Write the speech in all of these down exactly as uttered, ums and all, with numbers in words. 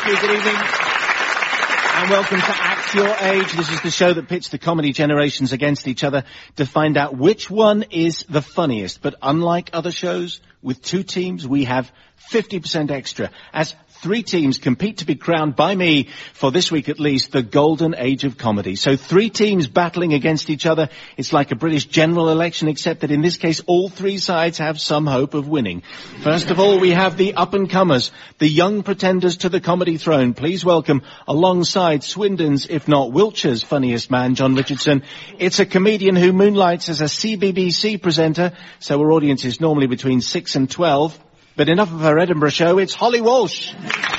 you, good evening. And welcome to Act Your Age. This is the show that pits the comedy generations against each other to find out which one is the funniest. But unlike other shows, with two teams, we have fifty percent extra, as three teams compete to be crowned by me, for this week at least, the golden age of comedy. So three teams battling against each other. It's like a British general election, except that in this case, all three sides have some hope of winning. First of all, we have the up-and-comers, the young pretenders to the comedy throne. Please welcome, alongside Swindon's, if not Wiltshire's funniest man, John Richardson. It's a comedian who moonlights as a C B B C presenter, so our audience is normally between six and twelve. But enough of her Edinburgh show, it's Holly Walsh.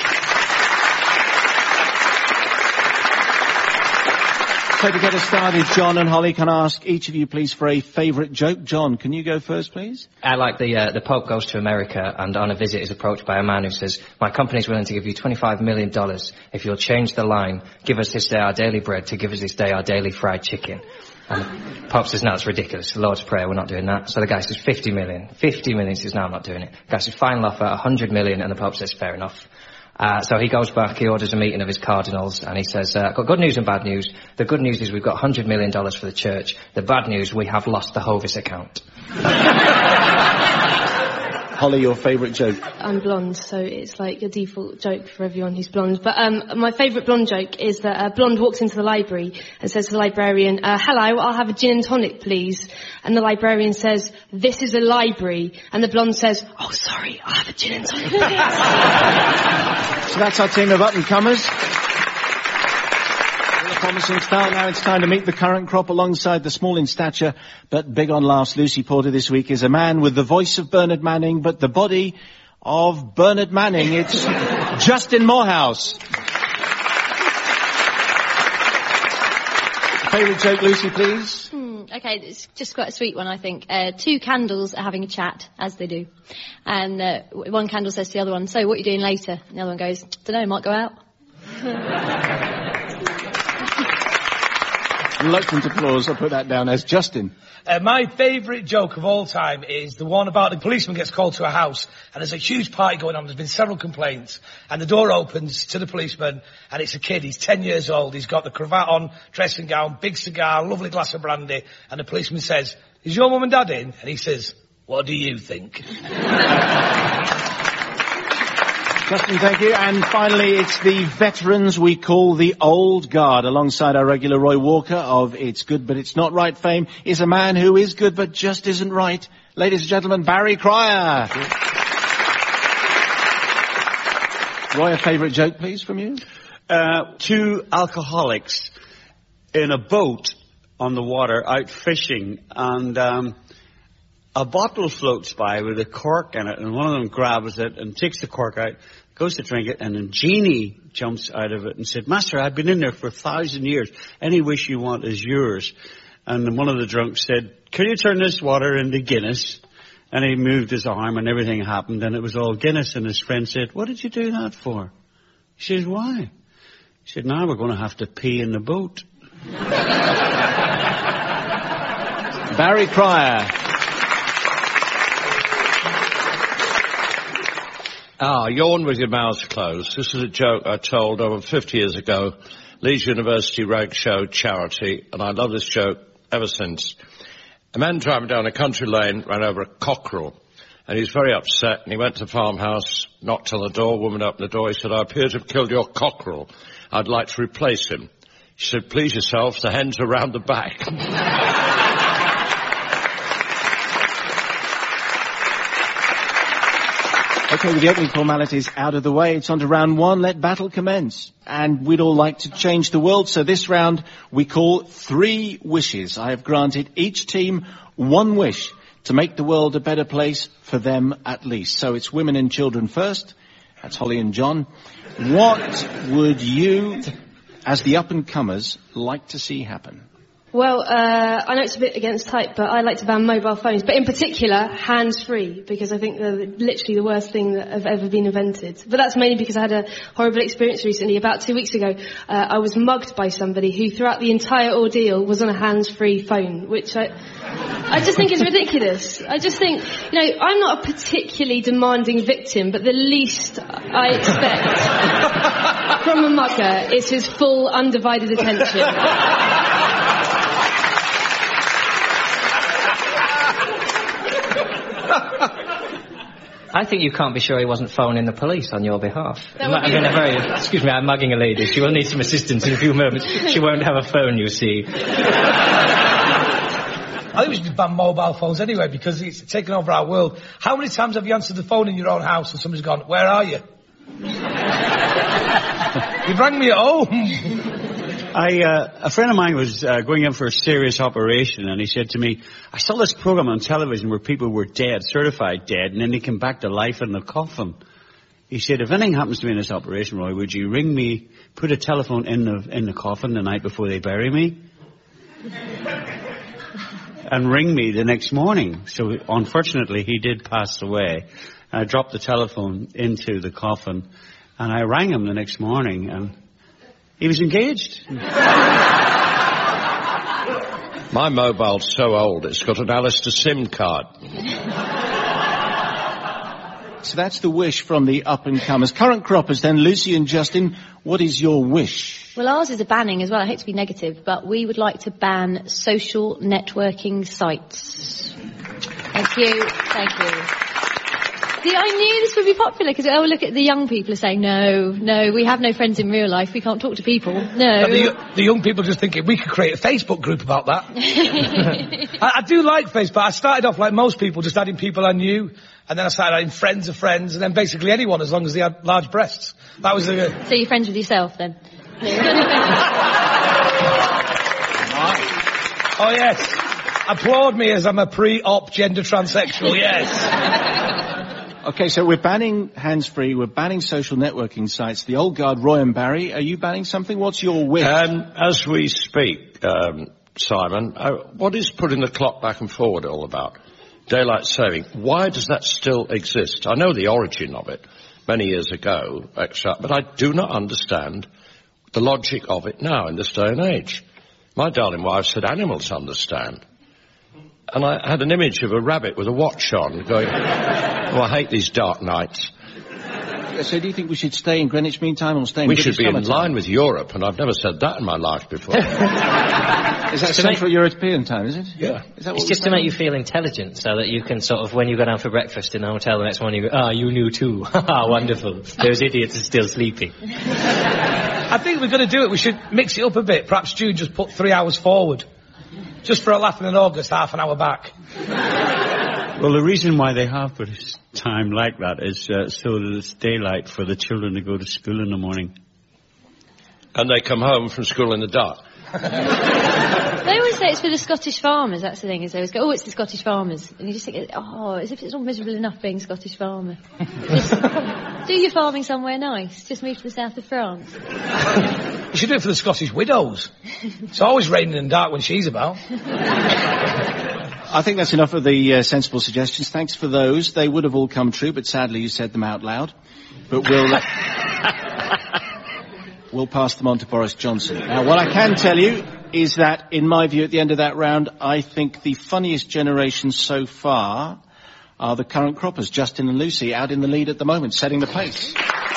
So to get us started, John and Holly, can I ask each of you, please, for a favourite joke? John, can you go first, please? I like the uh, the Pope goes to America and on a visit is approached by a man who says, my company's willing to give you twenty-five million dollars if you'll change the line, give us this day our daily bread, to give us this day our daily fried chicken. And the Pope says, no, it's ridiculous. The Lord's Prayer, we're not doing that. So the guy says, fifty million. fifty million. He says, no, I'm not doing it. The guy says, final offer, one hundred million. And the Pope says, fair enough. Uh, so he goes back, he orders a meeting of his cardinals, and he says, uh, I've got good news and bad news. The good news is we've got one hundred million dollars for the church. The bad news, we have lost the Hovis account. Holly, your favourite joke? I'm blonde, so it's like a default joke for everyone who's blonde. But um, my favourite blonde joke is that a blonde walks into the library and says to the librarian, uh, hello, I'll have a gin and tonic, please. And the librarian says, this is a library. And the blonde says, oh, sorry, I'll have a gin and tonic, please. So that's our team of up-and-comers. Promising start. Now it's time to meet the current crop alongside the small in stature but big on laughs. Lucy Porter this week is a man with the voice of Bernard Manning but the body of Bernard Manning. It's Justin Morehouse. Favourite joke, Lucy, please? Hmm, okay, it's just quite a sweet one, I think. Uh, two candles are having a chat, as they do. And uh, one candle says to the other one, so what are you doing later? And the other one goes, dunno, might go out. Reluctant applause. I'll put that down as Justin. Uh, my favourite joke of all time is the one about the policeman gets called to a house and there's a huge party going on. There's been several complaints and the door opens to the policeman and it's a kid. He's ten years old. He's got the cravat on, dressing gown, big cigar, lovely glass of brandy. And the policeman says, is your mum and dad in? And he says, what do you think? Justin, thank you. And finally, it's the veterans we call the old guard. Alongside our regular Roy Walker of It's Good But It's Not Right fame is a man who is good but just isn't right. Ladies and gentlemen, Barry Cryer. Roy, a favourite joke, please, from you? Uh, two alcoholics in a boat on the water out fishing, and um, a bottle floats by with a cork in it, and one of them grabs it and takes the cork out, goes to drink it, and a genie jumps out of it and said, Master, I've been in there for a thousand years. Any wish you want is yours. And one of the drunks said, can you turn this water into Guinness? And he moved his arm and everything happened, and it was all Guinness. And his friend said, what did you do that for? He says, why? He said, now we're going to have to pee in the boat. Barry Cryer. Ah, yawn with your mouth closed. This is a joke I told over fifty years ago. Leeds University rag show charity, and I love this joke ever since. A man driving down a country lane ran over a cockerel, and he was very upset, and he went to the farmhouse, knocked on the door, woman opened the door, he said, I appear to have killed your cockerel. I'd like to replace him. She said, please yourself, the hen's around the back. Okay, with the opening formalities out of the way, it's on to round one. Let battle commence. And we'd all like to change the world, so this round we call Three Wishes. I have granted each team one wish to make the world a better place for them at least. So it's women and children first. That's Holly and John. What would you, as the up-and-comers, like to see happen? Well, uh, I know it's a bit against type, but I like to ban mobile phones, but in particular, hands-free, because I think they're literally the worst thing that have ever been invented. But that's mainly because I had a horrible experience recently. About two weeks ago, uh, I was mugged by somebody who, throughout the entire ordeal, was on a hands-free phone, which I, I just think is ridiculous. I just think, you know, I'm not a particularly demanding victim, but the least I expect from a mugger is his full, undivided attention. I think you can't be sure he wasn't phoning the police on your behalf. That It might have been a very... Excuse me, I'm mugging a lady. She will need some assistance in a few moments. She won't have a phone, you see. I think we should ban mobile phones anyway, because it's taken over our world. How many times have you answered the phone in your own house and somebody's gone, where are you? You've rang me at home. I, uh, a friend of mine was uh, going in for a serious operation, and he said to me, I saw this program on television where people were dead, certified dead, and then they came back to life in a coffin. He said, if anything happens to me in this operation, Roy, would you ring me, put a telephone in the, in the coffin the night before they bury me? And ring me the next morning. So unfortunately he did pass away. I dropped the telephone into the coffin, and I rang him the next morning, and he was engaged. My mobile's so old, it's got an Alistair SIM card. So that's the wish from the up-and-comers. Current croppers then, Lucy and Justin, what is your wish? Well, ours is a banning as well. I hate to be negative, but we would like to ban social networking sites. Thank you. Thank you. See, I knew this would be popular because, oh, look at the young people are saying, no, no, we have no friends in real life. We can't talk to people. No. The, the young people just thinking we could create a Facebook group about that. I, I do like Facebook. I started off like most people, just adding people I knew. And then I started adding friends of friends, and then basically anyone as long as they had large breasts. That was the... So you're friends with yourself then? Oh, yes. Applaud me as I'm a pre-op gender transsexual, yes. Okay, so we're banning hands-free, we're banning social networking sites. The old guard, Roy and Barry, are you banning something? What's your wish? Um, as we speak, um, Simon, uh, what is putting the clock back and forward all about? Daylight saving. Why does that still exist? I know the origin of it many years ago, except, but I do not understand the logic of it now in this day and age. My darling wife said animals understand. And I had an image of a rabbit with a watch on going, oh, I hate these dark nights. So do you think we should stay in Greenwich Mean Time or stay in We British should be in summertime? line with Europe, and I've never said that in my life before. Is that Central European time, is it? Yeah. Is that what It's we're just to saying? make you feel intelligent, so that you can sort of, when you go down for breakfast in a hotel the next morning, you go, ah, you knew too. Ha wonderful. Those idiots are still sleeping. I think we're going to do it. We should mix it up a bit. Perhaps June just put three hours forward. Just for a laugh, and in August, half an hour back. Well, the reason why they have put a time like that is uh, so that it's daylight for the children to go to school in the morning. And they come home from school in the dark. They always say it's for the Scottish farmers, that's the thing, is they always go, oh, it's the Scottish farmers. And you just think, oh, as if it's not miserable enough being a Scottish farmer. Just do your farming somewhere nice. Just move to the south of France. You should do it for the Scottish widows. It's always raining and dark when she's about. I think that's enough of the uh, sensible suggestions. Thanks for those. They would have all come true, but sadly you said them out loud. But we'll... Uh, we'll pass them on to Boris Johnson. Now, what I can tell you is that, in my view, at the end of that round, I think the funniest generation so far are the current croppers, Justin and Lucy, out in the lead at the moment, setting the pace.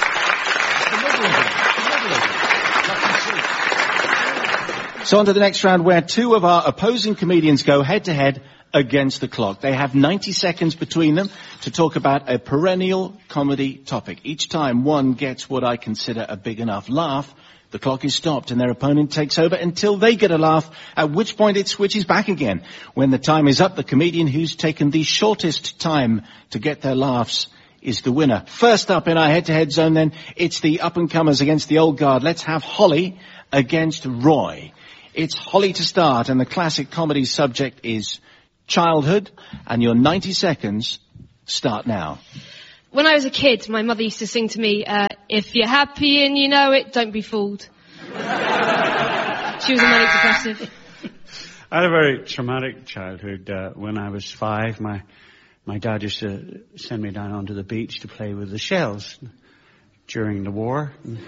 So on to the next round, where two of our opposing comedians go head-to-head against the clock. They have ninety seconds between them to talk about a perennial comedy topic. Each time one gets what I consider a big enough laugh, the clock is stopped and their opponent takes over until they get a laugh, at which point it switches back again. When the time is up, the comedian who's taken the shortest time to get their laughs is the winner. First up in our head-to-head zone then, it's the up-and-comers against the old guard. Let's have Holly against Roy. It's Holly to start, and the classic comedy subject is childhood, and your ninety seconds start now. When I was a kid, my mother used to sing to me, uh, if you're happy and you know it, don't be fooled. She was a manic depressive. I had a very traumatic childhood. Uh, when I was five, my my dad used to send me down onto the beach to play with the shells during the war.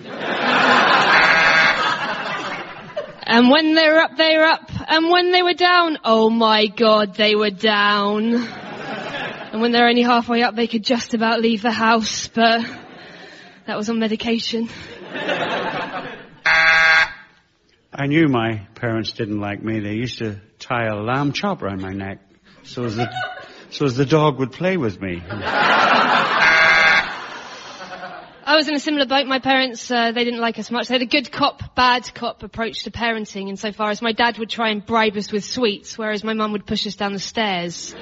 And when they were up, they were up. And when they were down, oh my God, they were down. And when they were only halfway up, they could just about leave the house, but that was on medication. I knew my parents didn't like me. They used to tie a lamb chop around my neck so as the, so as the dog would play with me. I was in a similar boat. My parents, uh, they didn't like us much. They had a good cop, bad cop approach to parenting insofar as my dad would try and bribe us with sweets, whereas my mum would push us down the stairs.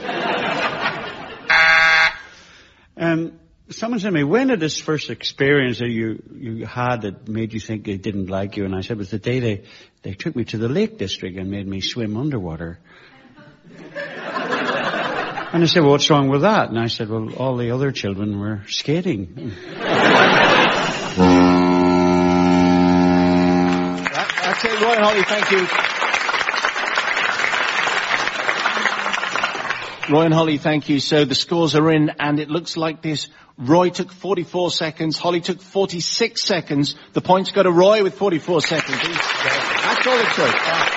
Um, someone said to me, when did this first experience that you, you had that made you think they didn't like you? And I said, it was the day they, they took me to the Lake District and made me swim underwater. And they said, well, what's wrong with that? And I said, well, all the other children were skating. that, that's it, Roy and Holly, thank you. Roy and Holly, thank you. So the scores are in, and it looks like this. Roy took forty-four seconds, Holly took forty-six seconds. The points go to Roy with forty-four seconds. That's all it took.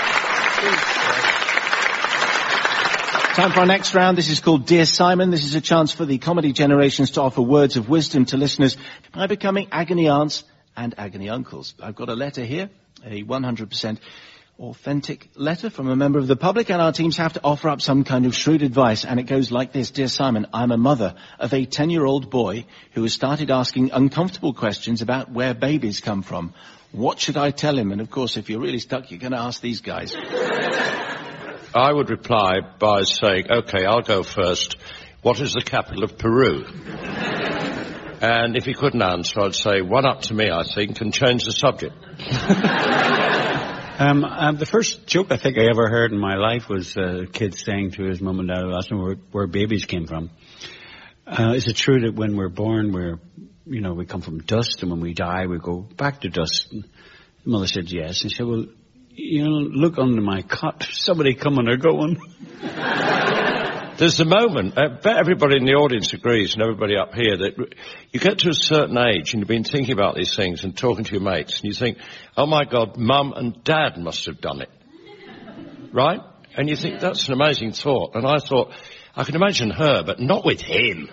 Time for our next round. This is called Dear Simon. This is a chance for the comedy generations to offer words of wisdom to listeners by becoming agony aunts and agony uncles. I've got a letter here, a one hundred percent authentic letter from a member of the public, and our teams have to offer up some kind of shrewd advice, and it goes like this. Dear Simon, I'm a mother of a ten-year-old boy who has started asking uncomfortable questions about where babies come from. What should I tell him? And of course, if you're really stuck, you're going to ask these guys. I would reply by saying, okay, I'll go first. What is the capital of Peru? And if he couldn't answer, I'd say, one up to me, I think, and change the subject. um, um, the first joke I think I ever heard in my life was uh, a kid saying to his mum and dad, asking where, where babies came from. Uh, is it true that when we're born, we're, you know, we come from dust, and when we die, we go back to dust? And the mother said yes. And she said, well, you know, look under my cot. Somebody coming or going. There's a moment, I bet everybody in the audience agrees, and everybody up here, that you get to a certain age and you've been thinking about these things and talking to your mates, and you think, oh my God, Mum and Dad must have done it. Right? And you think, that's an amazing thought. And I thought, I can imagine her, but not with him.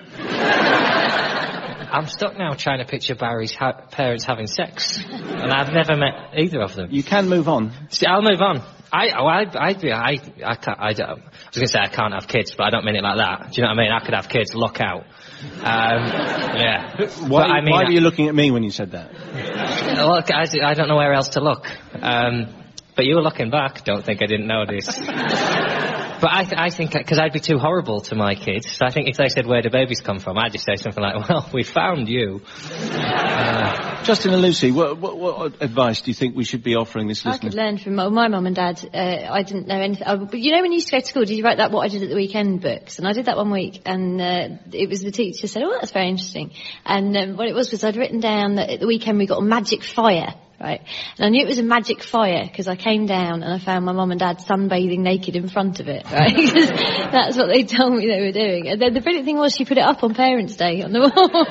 I'm stuck now trying to picture Barry's ha- parents having sex, and I've never met either of them. You can move on. See, I'll move on. I, oh, I, I, I, I can't, I don't, I was going to say I can't have kids, but I don't mean it like that. Do you know what I mean? I could have kids, look out. Um, yeah. Why, I mean, why were you looking at me when you said that? Look, I, I don't know where else to look. Um, but you were looking back. Don't think I didn't notice. But I, th- I think, because I'd be too horrible to my kids, so I think if they said, where do babies come from, I'd just say something like, well, we found you. Uh, Justin and Lucy, what, what, what advice do you think we should be offering this listener? I could learn from my, my mum and dad. Uh, I didn't know anything. Uh, but you know when you used to go to school, did you write that What I Did at the Weekend books? And I did that one week, and uh, it was the teacher said, oh, that's very interesting. And um, what it was was I'd written down that at the weekend we got a magic fire. Right. And I knew it was a magic fire because I came down and I found my mum and dad sunbathing naked in front of it, right? That's what they told me they were doing. And then the brilliant thing was she put it up on Parents' Day on the wall.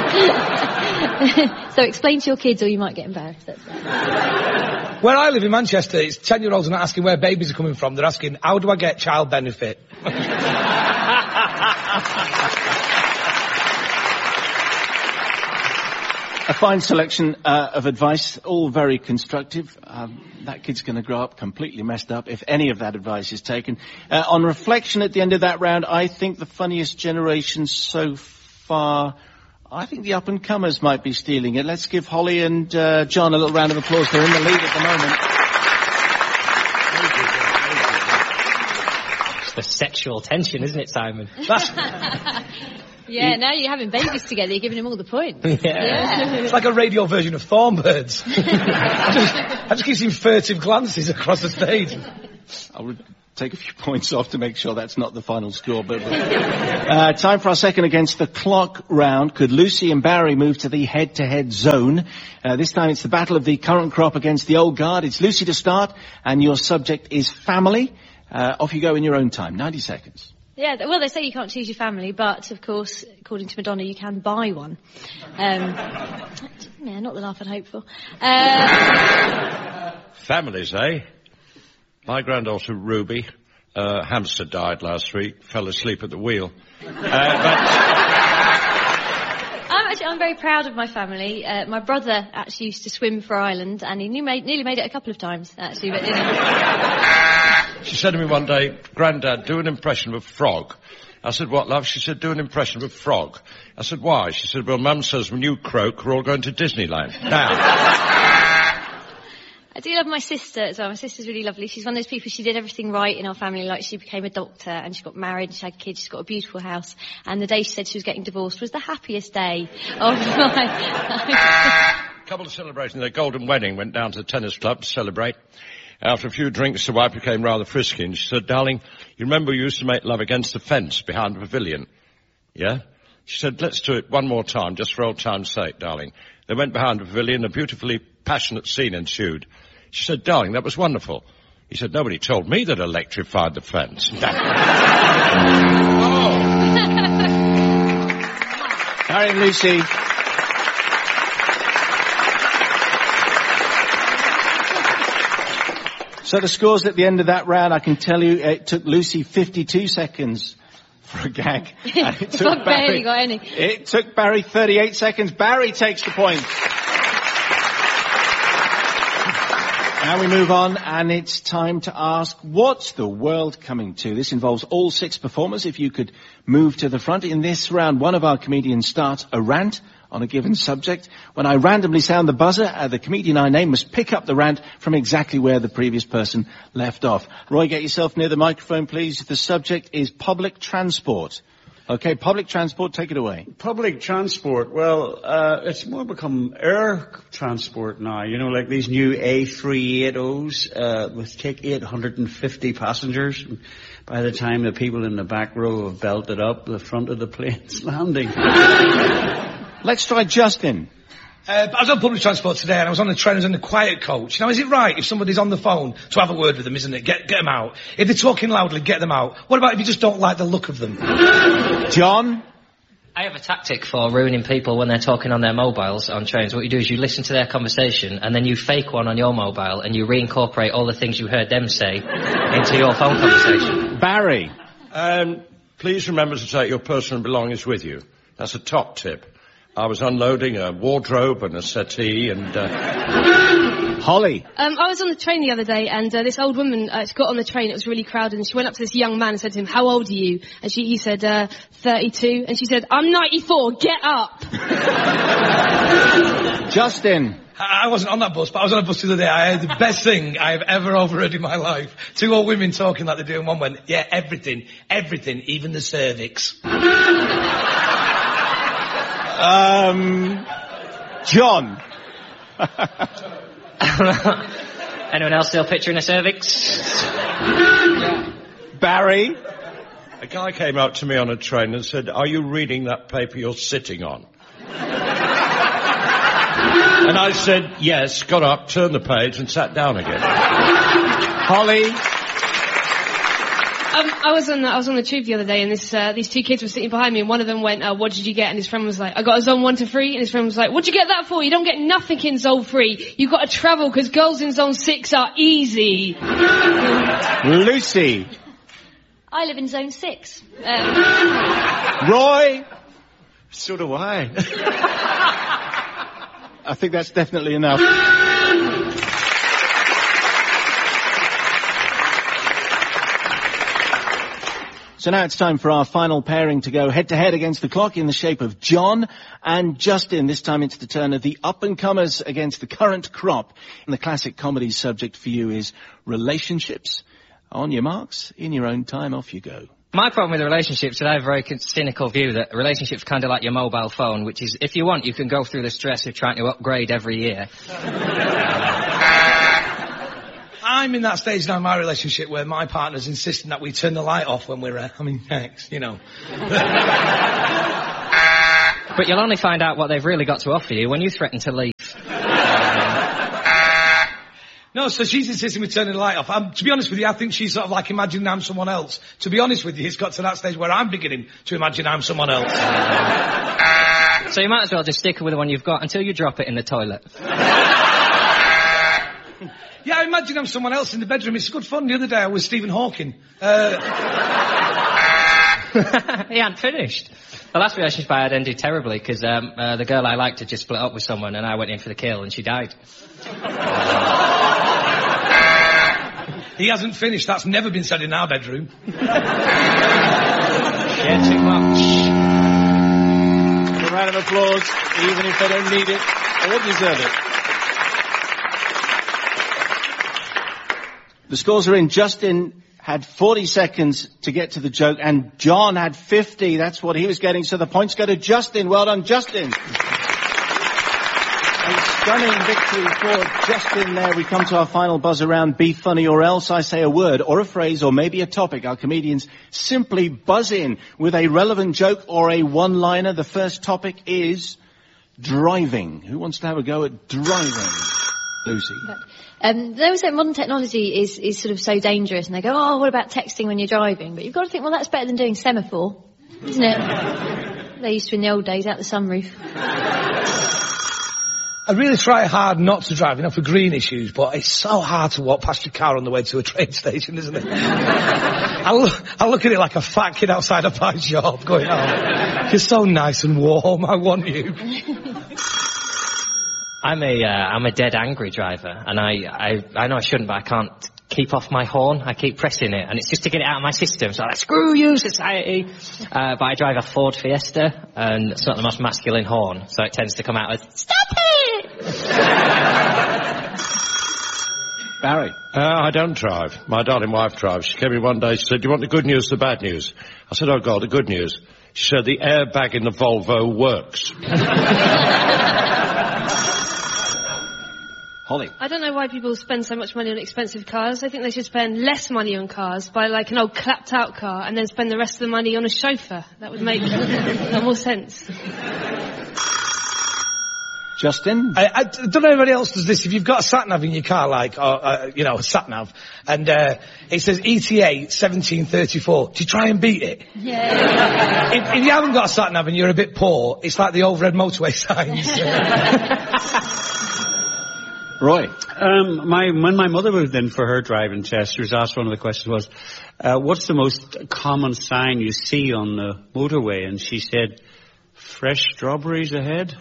So explain to your kids or you might get embarrassed. That's right. Where I live in Manchester, it's ten-year-olds are not asking where babies are coming from. They're asking, how do I get child benefit? A fine selection uh, of advice, all very constructive. Um, that kid's going to grow up completely messed up if any of that advice is taken. Uh, on reflection at the end of that round, I think the funniest generation so far, I think the up-and-comers might be stealing it. Let's give Holly and uh, John a little round of applause. They're in the lead at the moment. it's the sexual tension, isn't it, Simon? That's, Yeah, now you're having babies together, you're giving them all the points. Yeah. Yeah. it's like a radio version of Thornbirds. I, just, I just keep seeing furtive glances across the stage. I would take a few points off to make sure that's not the final score. But, but uh, time for our second against the clock round. Could Lucy and Barry move to the head-to-head zone? Uh, this time it's the battle of the current crop against the old guard. It's Lucy to start, and your subject is family. Uh, off you go in your own time. ninety seconds. Yeah, well, they say you can't choose your family, but, of course, according to Madonna, you can buy one. Um, yeah, not the laugh I'd hoped for. Uh, Families, eh? My granddaughter, Ruby, uh, hamster died last week, fell asleep at the wheel. Uh, but... I'm, actually, I'm very proud of my family. Uh, my brother actually used to swim for Ireland, and he knew, made, nearly made it a couple of times, actually. But, you know. She said to me one day, Grandad, do an impression of a frog. I said, what, love? She said, do an impression of a frog. I said, why? She said, well, Mum says when you croak, we're all going to Disneyland. Now... I do love my sister as well. My sister's really lovely. She's one of those people, she did everything right in our family. Like, she became a doctor and she got married and she had kids. She's got a beautiful house. And the day she said she was getting divorced was the happiest day of my life. Couple of celebrating their golden wedding, went down to the tennis club to celebrate. After a few drinks, the wife became rather frisky and she said, darling, you remember we used to make love against the fence behind the pavilion? Yeah? She said, let's do it one more time, just for old time's sake, darling. They went behind the pavilion, a beautifully passionate scene ensued. She said, darling, that was wonderful. He said, nobody told me that electrified the fence. Oh. Harry and Lucy. So the scores at the end of that round, I can tell you, it took Lucy fifty-two seconds for a gag. And it took I've Barry, barely got any. It took Barry thirty-eight seconds. Barry takes the point. Now we move on, and it's time to ask, what's the world coming to? This involves all six performers. If you could move to the front. In this round, one of our comedians starts a rant on a given subject. When I randomly sound the buzzer, uh, the comedian I name must pick up the rant from exactly where the previous person left off. Roy, get yourself near the microphone, please. The subject is public transport. Okay, public transport, take it away. Public transport, well, uh, it's more become air transport now. You know, like these new A three eighties, uh, which take eight hundred fifty passengers. By the time the people in the back row have belted up, the front of the plane's landing. Let's try Justin. Uh, I was on public transport today and I was on the train, I was in a quiet coach. Now, is it right if somebody's on the phone to have a word with them, isn't it? Get, get them out. If they're talking loudly, get them out. What about if you just don't like the look of them? John? I have a tactic for ruining people when they're talking on their mobiles on trains. What you do is you listen to their conversation and then you fake one on your mobile and you reincorporate all the things you heard them say into your phone conversation. Barry? Um, please remember to take your personal belongings with you. That's a top tip. I was unloading a wardrobe and a settee and... Uh... Holly? Um, I was on the train the other day and uh, this old woman uh, got on the train, it was really crowded, and she went up to this young man and said to him, how old are you? And she, he said, uh, thirty-two. And she said, I'm ninety-four, get up! Justin? I wasn't on that bus, but I was on a bus the other day. I heard the best thing I have ever overheard in my life. Two old women talking like they do, and one went, yeah, everything, everything, even the cervix. Um, John. Anyone else still picturing a cervix? Barry. A guy came up to me on a train and said, are you reading that paper you're sitting on? And I said, yes, got up, turned the page and sat down again. Holly. Um, I was on the, I was on the tube the other day, and this uh, these two kids were sitting behind me, and one of them went, uh, "What did you get?" And his friend was like, "I got a zone one to three." And his friend was like, "What'd you get that for? You don't get nothing in zone three. You got to travel because girls in zone six are easy." Lucy. I live in zone six. Um, Roy. So do I. I think that's definitely enough. So now it's time for our final pairing to go head-to-head against the clock in the shape of John and Justin. This time it's the turn of the up-and-comers against the current crop. And the classic comedy subject for you is relationships. On your marks, in your own time, off you go. My problem with relationships is I have a very cynical view that relationships are kind of like your mobile phone, which is, if you want, you can go through the stress of trying to upgrade every year. I'm in that stage now in my relationship where my partner's insisting that we turn the light off when we're uh, having sex, you know. But you'll only find out what they've really got to offer you when you threaten to leave. No, so she's insisting we turning the light off. I'm, to be honest with you, I think she's sort of like imagining I'm someone else. To be honest with you, it's got to that stage where I'm beginning to imagine I'm someone else. So you might as well just stick with the one you've got until you drop it in the toilet. Yeah, I imagine I'm someone else in the bedroom. It's good fun. The other day I was Stephen Hawking. Uh, He hadn't finished. The last relationship I had ended terribly because um, uh, the girl I liked had just split up with someone and I went in for the kill and she died. He hasn't finished. That's never been said in our bedroom. Yeah, too much. A round of applause, even if they don't need it or deserve it. The scores are in. Justin had forty seconds to get to the joke, and John had fifty. That's what he was getting, so the points go to Justin. Well done, Justin. A stunning victory for Justin there. We come to our final buzz around Be Funny or Else. I say a word or a phrase or maybe a topic. Our comedians simply buzz in with a relevant joke or a one-liner. The first topic is driving. Who wants to have a go at driving? Lucy. Um, they always say modern technology is, is sort of so dangerous, and they go, oh, what about texting when you're driving? But you've got to think, well, that's better than doing semaphore, isn't it? They used to in the old days, out the sunroof. I really try hard not to drive, you know, for green issues, but it's so hard to walk past your car on the way to a train station, isn't it? I, look, I look at it like a fat kid outside a pie shop going, oh, you're so nice and warm, I want you. I'm a, uh, I'm a dead angry driver, and I, I, I know I shouldn't, but I can't keep off my horn. I keep pressing it, and it's just to get it out of my system. So I'm like, screw you, society. Uh, but I drive a Ford Fiesta, and it's not the most masculine horn, so it tends to come out as, stop it! Barry. Uh, I don't drive. My darling wife drives. She came in one day, she said, do you want the good news or the bad news? I said, oh God, the good news. She said, the airbag in the Volvo works. Holly. I don't know why people spend so much money on expensive cars. I think they should spend less money on cars, buy like an old clapped out car, and then spend the rest of the money on a chauffeur. That would make more sense. Justin? I, I don't know if anybody else does this. If you've got a sat-nav in your car, like, or, uh, you know, a sat-nav, and uh, it says E T A seventeen thirty-four, do you try and beat it? Yeah. if, if you haven't got a sat-nav and you're a bit poor, it's like the overhead motorway signs. Roy. Um, my, when my mother moved in for her driving test, she was asked, one of the questions was, uh, what's the most common sign you see on the motorway? And she said, fresh strawberries ahead.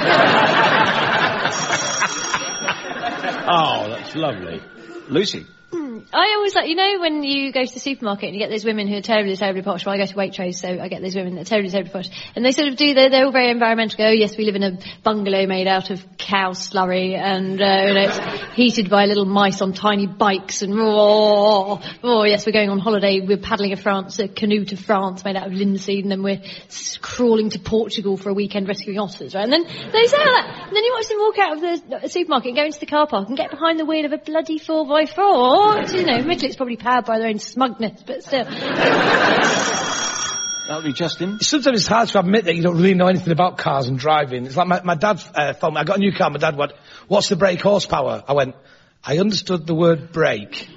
Oh, that's lovely. Lucy. I always like, you know, when you go to the supermarket and you get those women who are terribly, terribly posh. Well, I go to Waitrose, so I get those women that are terribly, terribly posh. And they sort of do, they're, they're all very environmental. Go, oh, yes, we live in a bungalow made out of cow slurry, and, uh, you know, it's heated by little mice on tiny bikes, and oh, oh, yes, we're going on holiday. We're paddling a France, a canoe to France made out of linseed, and then we're crawling to Portugal for a weekend rescuing otters, right? And then they say that. And then you watch them walk out of the supermarket and go into the car park and get behind the wheel of a bloody four by four. You know, admittedly it's probably powered by their own smugness, but still. That would be Justin. Sometimes it's hard to admit that you don't really know anything about cars and driving. It's like my, my dad uh, phoned me. I got a new car. My dad went, what's the brake horsepower? I went, I understood the word brake.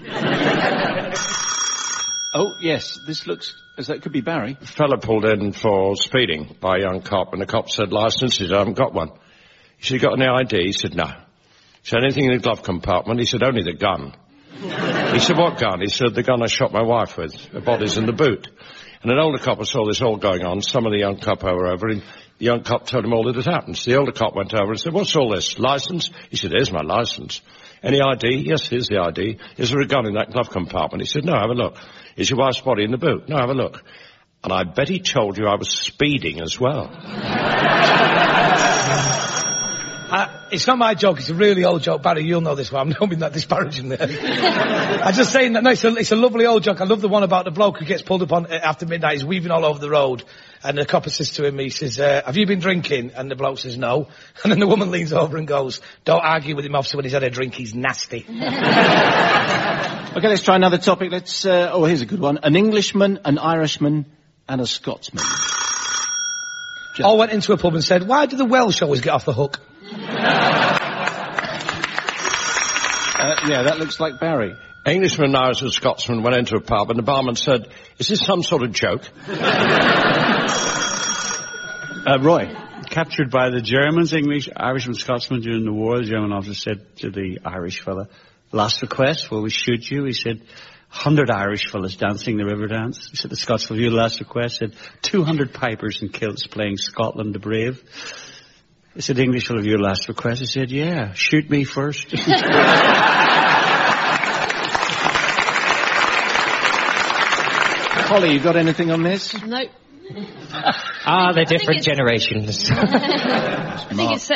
Oh, yes, this looks as though it could be Barry. A fella pulled in for speeding by a young cop, and the cop said, licence? He said, I haven't got one. He said, you got any I D? He said, no. He said, anything in the glove compartment? He said, only the gun. He said, what gun? He said, the gun I shot my wife with. The body's in the boot. And an older cop saw this all going on. Some of the young cop were over, and the young cop told him all that had happened. So the older cop went over and said, what's all this? Licence? He said, here's my licence. Any I D? Yes, here's the I D. Is there a gun in that glove compartment? He said, no, have a look. Is your wife's body in the boot? No, have a look. And I bet he told you I was speeding as well. Uh, it's not my joke, it's a really old joke. Barry, you'll know this one. I'm not being that disparaging there. I'm just saying that, no, it's a, it's a lovely old joke. I love the one about the bloke who gets pulled up on after midnight. He's weaving all over the road. And the copper says to him, he says, uh, have you been drinking? And the bloke says, no. And then the woman leans over and goes, don't argue with him, officer, when he's had a drink, he's nasty. Okay, let's try another topic. Let's, uh, oh, here's a good one. An Englishman, an Irishman, and a Scotsman. Just... All went into a pub and said, why do the Welsh always get off the hook? Uh, yeah, that looks like Barry. Englishman, Irish and Scotsman went into a pub, and the barman said, is this some sort of joke? uh, Roy. Captured by the Germans, English, Irish and Scotsman during the war. The German officer said to the Irish fella, last request, will we shoot you? He said, hundred Irish fellas dancing the river dance. He said the Scots Revue last request said two hundred pipers in kilts playing Scotland the Brave. He said English Revue last request. He said, yeah, shoot me first. Holly, you got anything on this? Nope. Ah, they're different generations. I think it's